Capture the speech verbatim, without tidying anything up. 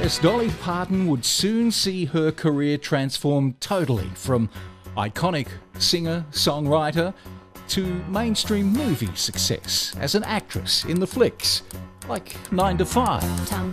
artist Dolly Parton would soon see her career transform totally from iconic singer-songwriter to mainstream movie success as an actress in the flicks like nine to five.